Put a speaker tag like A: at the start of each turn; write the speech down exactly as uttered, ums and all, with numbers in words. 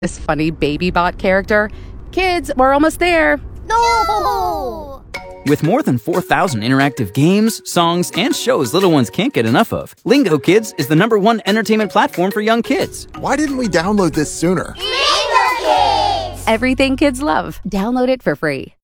A: this funny baby bot character. Kids, we're almost there.
B: No!
C: With more than four thousand interactive games, songs, and shows little ones can't get enough of, Lingo Kids is the number one entertainment platform for young kids.
D: Why didn't we download this sooner?
B: Lingo Kids!
A: Everything kids love. Download it for free.